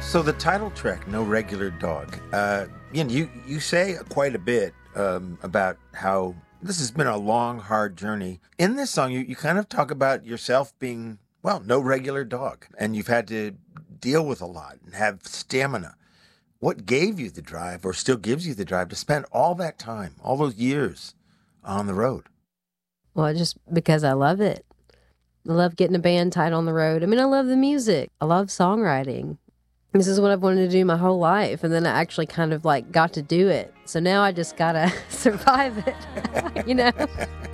So the title track, No Regular Dog, you say quite a bit about how this has been a long, hard journey. In this song, you kind of talk about yourself being, well, no regular dog, and you've had to deal with a lot and have stamina. What gave you the drive, or still gives you the drive, to spend all that time, all those years on the road? Well, just because I love it. I love getting a band tight on the road. I mean, I love the music. I love songwriting. This is what I've wanted to do my whole life. And then I actually kind of like got to do it. So now I just got to survive it, you know?